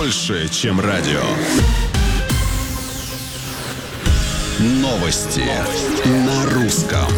больше, чем радио. Новости на русском.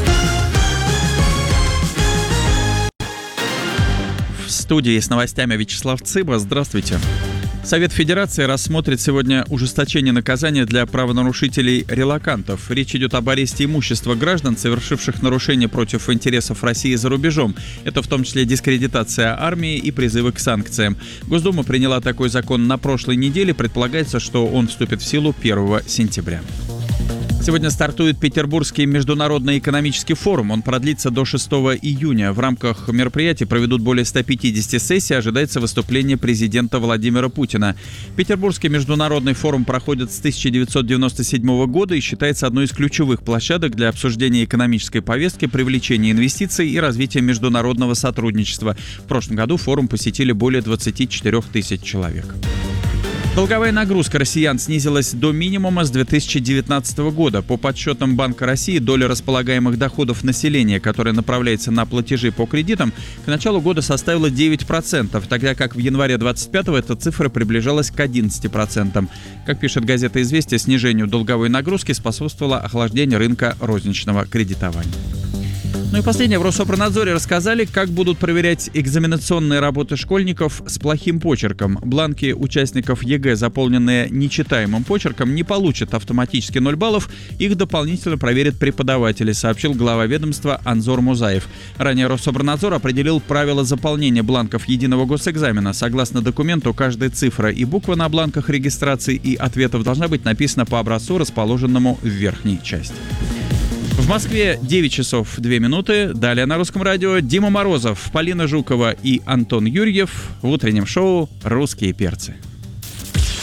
В студии с новостями Вячеслав Цыба. Здравствуйте. Совет Федерации рассмотрит сегодня ужесточение наказания для правонарушителей-релокантов. Речь идет об аресте имущества граждан, совершивших нарушения против интересов России за рубежом. Это в том числе дискредитация армии и призывы к санкциям. Госдума приняла такой закон на прошлой неделе. Предполагается, что он вступит в силу 1 сентября. Сегодня стартует Петербургский международный экономический форум. Он продлится до 6 июня. В рамках мероприятия проведут более 150 сессий. Ожидается выступление президента Владимира Путина. Петербургский международный форум проходит с 1997 года и считается одной из ключевых площадок для обсуждения экономической повестки, привлечения инвестиций и развития международного сотрудничества. В прошлом году форум посетили более 24 тысяч человек. Долговая нагрузка россиян снизилась до минимума с 2019 года. По подсчетам Банка России, доля располагаемых доходов населения, которая направляется на платежи по кредитам, к началу года составила 9%, тогда как в январе 2025-го эта цифра приближалась к 11%. Как пишет газета «Известия», снижению долговой нагрузки способствовало охлаждение рынка розничного кредитования. Ну и последнее. В Рособорнадзоре рассказали, как будут проверять экзаменационные работы школьников с плохим почерком. Бланки участников ЕГЭ, заполненные нечитаемым почерком, не получат автоматически 0 баллов. Их дополнительно проверят преподаватели, сообщил глава ведомства Анзор Музаев. Ранее Рособорнадзор определил правила заполнения бланков единого госэкзамена. Согласно документу, каждая цифра и буква на бланках регистрации и ответов должна быть написана по образцу, расположенному в верхней части. В Москве 9 часов 2 минуты. Далее на Русском радио Дима Морозов, Полина Жукова и Антон Юрьев в утреннем шоу «Русские перцы».